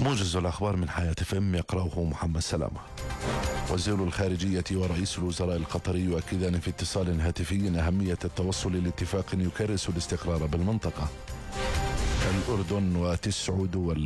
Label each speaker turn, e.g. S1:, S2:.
S1: موجز الأخبار من حياة فم يقرأه محمد سلامة. وزير الخارجية ورئيس الوزراء القطري يؤكدان في اتصال هاتفي أهمية التوصل لاتفاق يكرس الاستقرار بالمنطقة. الأردن و9 دول